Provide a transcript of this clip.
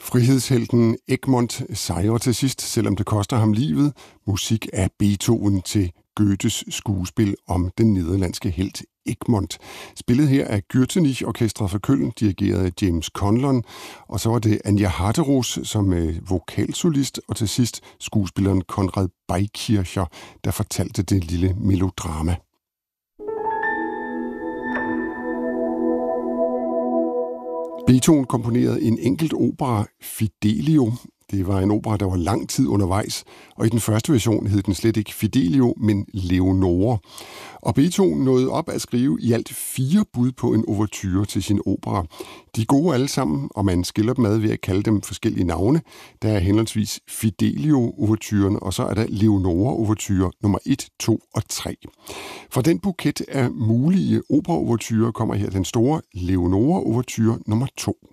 Frihedshelten Egmont sejrer til sidst, selvom det koster ham livet. Musik af Beethoven til Goethes skuespil om den nederlandske helt Egmont. Spillet her af Gürtenich Orkestret fra Køln, dirigeret af James Conlon. Og så var det Anja Harteros som vokalsolist, og til sidst skuespilleren Konrad Beikircher, der fortalte det lille melodrama. Beethoven komponerede en enkelt opera, Fidelio. Det var en opera, der var lang tid undervejs, og i den første version hed den slet ikke Fidelio, men Leonore. Og Beethoven nåede op at skrive i alt 4 bud på en ouverture til sin opera. De er gode alle sammen, og man skiller dem ad ved at kalde dem forskellige navne. Der er henholdsvis Fidelio-ouverturen, og så er der Leonore-ouverture nummer 1, 2 og 3. Fra den buket af mulige opera-ouverturer kommer her den store Leonore-ouverture nummer 2.